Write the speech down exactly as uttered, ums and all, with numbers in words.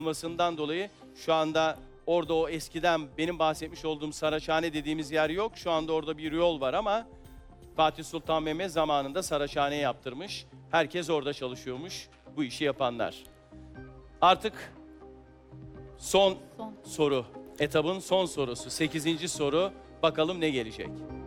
olmasından dolayı şu anda orada o eskiden benim bahsetmiş olduğum Saraçhane dediğimiz yer yok. Şu anda orada bir yol var ama Fatih Sultan Mehmet zamanında Saraçhane yaptırmış. Herkes orada çalışıyormuş bu işi yapanlar. Artık son, Son. soru. Etabın son sorusu. Sekizinci soru. Bakalım ne gelecek?